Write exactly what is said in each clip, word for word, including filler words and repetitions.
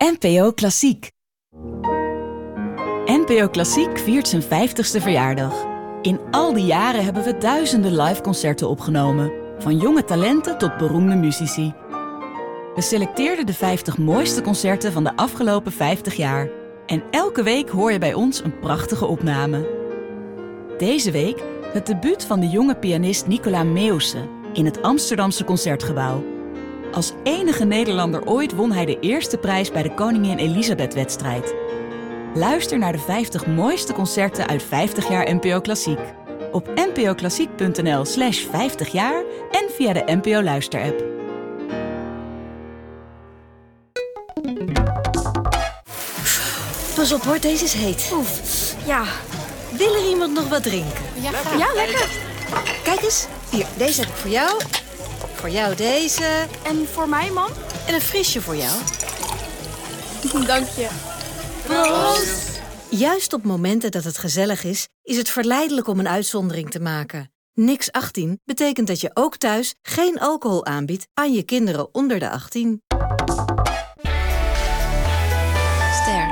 N P O Klassiek. N P O Klassiek viert zijn vijftigste verjaardag. In al die jaren hebben we duizenden liveconcerten opgenomen. Van jonge talenten tot beroemde muzici. We selecteerden de vijftig mooiste concerten van de afgelopen vijftig jaar. En elke week hoor je bij ons een prachtige opname. Deze week het debuut van de jonge pianist Nicola Meeuwse in het Amsterdamse Concertgebouw. Als enige Nederlander ooit won hij de eerste prijs bij de Koningin Elisabeth-wedstrijd. Luister naar de vijftig mooiste concerten uit vijftig jaar N P O Klassiek. Op npoklassiek.nl slash vijftig jaar en via de N P O Luister-app. Pas op hoor, deze is heet. Oef, ja. Wil er iemand nog wat drinken? Ja, graag. Ja, lekker. Kijk eens, hier, deze heb ik voor jou. Voor jou deze. En voor mij, man? En een frisje voor jou. Dank je. Proost! Juist op momenten dat het gezellig is, is het verleidelijk om een uitzondering te maken. Niks achttien betekent dat je ook thuis geen alcohol aanbiedt aan je kinderen onder de achttien. Ster.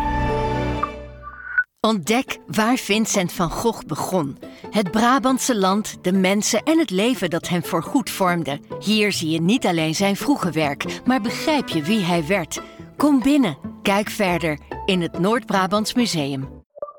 Ontdek waar Vincent van Gogh begon. Het Brabantse land, de mensen en het leven dat hem voorgoed vormde. Hier zie je niet alleen zijn vroege werk, maar begrijp je wie hij werd. Kom binnen, kijk verder in het Noord-Brabants Museum.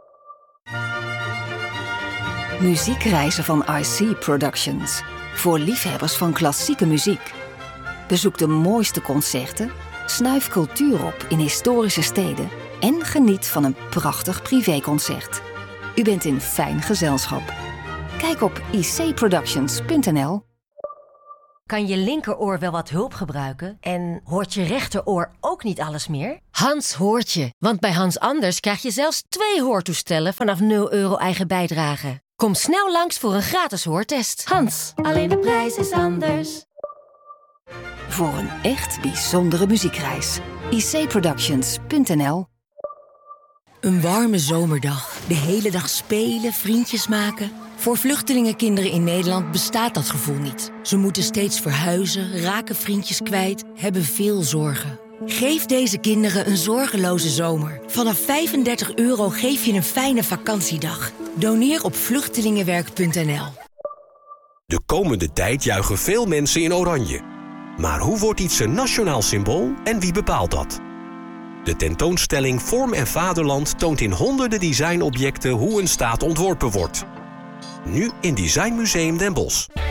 Muziekreizen van I C Productions. Voor liefhebbers van klassieke muziek. Bezoek de mooiste concerten, snuif cultuur op in historische steden en geniet van een prachtig privéconcert. U bent in fijn gezelschap. Kijk op i c productions punt n l. Kan je linkeroor wel wat hulp gebruiken? En hoort je rechteroor ook niet alles meer? Hans hoort je, want bij Hans Anders krijg je zelfs twee hoortoestellen vanaf nul euro eigen bijdrage. Kom snel langs voor een gratis hoortest. Hans, alleen de prijs is anders. Voor een echt bijzondere muziekreis. i c productions punt n l. Een warme zomerdag. De hele dag spelen, vriendjes maken. Voor vluchtelingenkinderen in Nederland bestaat dat gevoel niet. Ze moeten steeds verhuizen, raken vriendjes kwijt, hebben veel zorgen. Geef deze kinderen een zorgeloze zomer. Vanaf vijfendertig euro geef je een fijne vakantiedag. Doneer op vluchtelingenwerk punt n l. De komende tijd juichen veel mensen in oranje. Maar hoe wordt iets een nationaal symbool en wie bepaalt dat? De tentoonstelling Vorm en Vaderland toont in honderden designobjecten hoe een staat ontworpen wordt. Nu in Design Museum Den Bosch.